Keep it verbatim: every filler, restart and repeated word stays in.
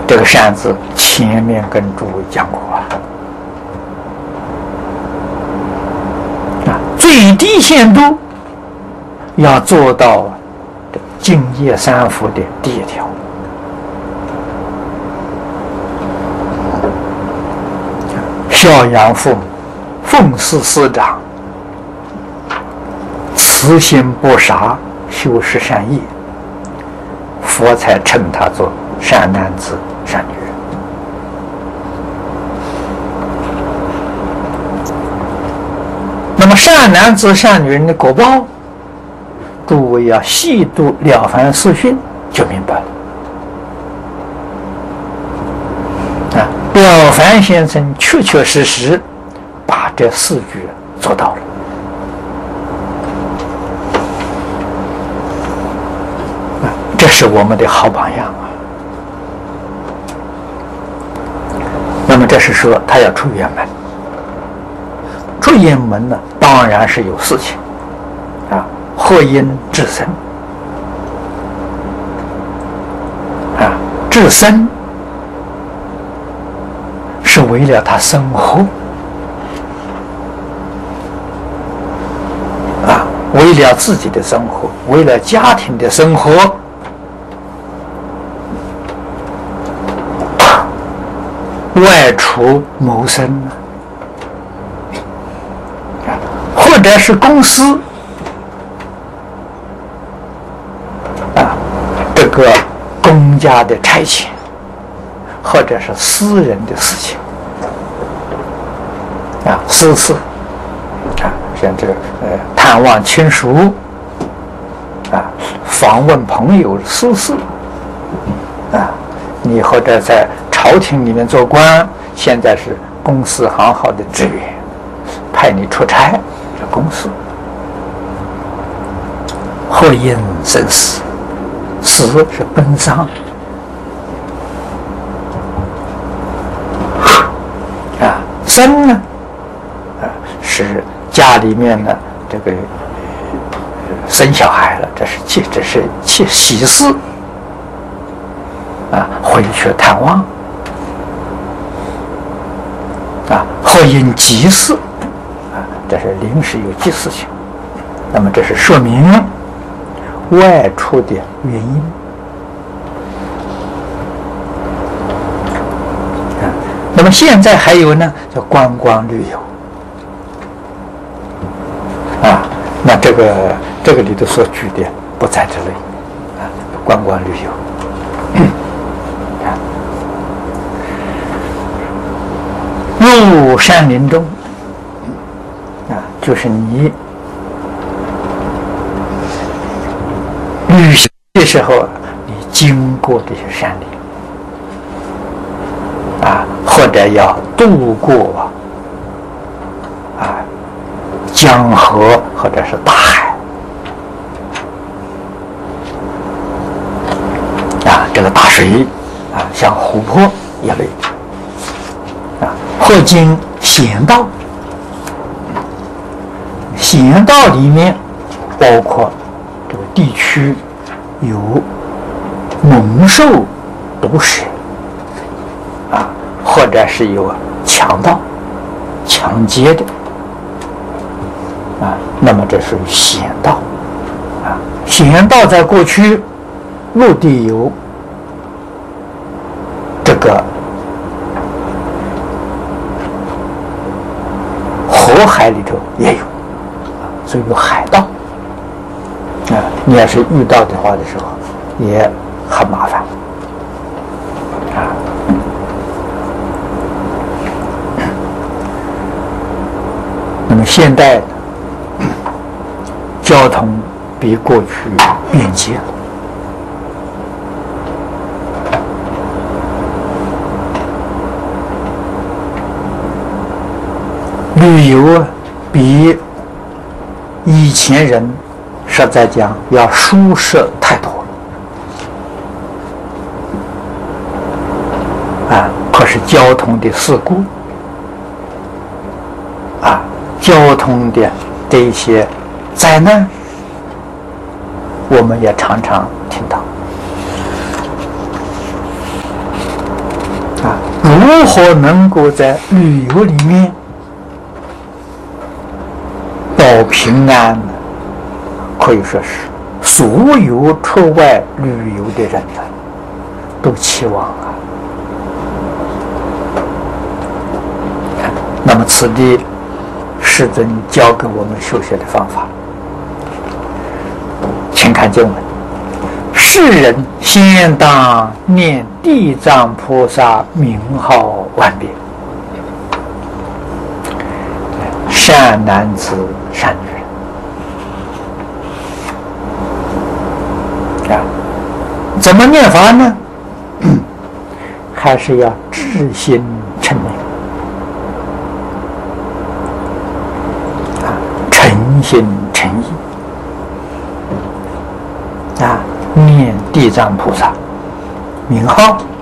这个善字前面跟诸位讲过啊，啊，最低限度要做到敬业三福的第一条。孝养父母，奉事师长，慈心不杀，修持善业，佛才称他做善男子、善女人。那么善男子、善女人的果报，诸位要细读《了凡四训》就明白了。啊，了凡先生确确实实把这四句做到了。啊，这是我们的好榜样啊。那么这是说他要出远门，出远门呢，当然是有事情啊，祸因至身啊，至身是为了他生活啊，为了自己的生活，为了家庭的生活，外出谋生啊，或者是公司啊，这个公家的差遣，或者是私人的事情啊，私事啊，像这个呃探望亲属啊，访问朋友私事啊，你或者在朝廷里面做官，现在是公司行号的职员，派你出差，这公司祸因生死，死是奔丧啊，生呢啊是家里面呢这个生小孩了，这是这这是喜喜事啊，回去探望啊，祸因急事啊，这是临时有急事情，那么这是说明外出的原因啊。那么现在还有呢，叫观光旅游啊，那这个这个里头所举的不在这里啊，观光旅游。入山林中啊，就是你旅行的时候，你经过这些山林啊，或者要渡过啊江河或者是大海啊，这个大水啊，像湖泊一类啊，或经险道，险道里面包括这个地区有猛兽毒蛇啊，或者是有强盗抢劫的啊，那么这属于险道啊。险道在过去陆地有这个火海里头也有，所以有海盗啊。你要是遇到的话的时候，也很麻烦啊。那么现代交通比过去便捷了，旅游啊，比以前人实在讲要舒适太多了啊。可是交通的事故啊，交通的这一些灾难，我们也常常听到如何能够在旅游里面保平安呢？可以说是所有出外旅游的人呢，都期望啊。那么此地世尊教给我们修学的方法，请看经文：世人先当念地藏菩萨名号万遍，善男子善女人。啊，怎么念法呢？还是要至心称念。诚心诚意啊，念地藏菩萨名号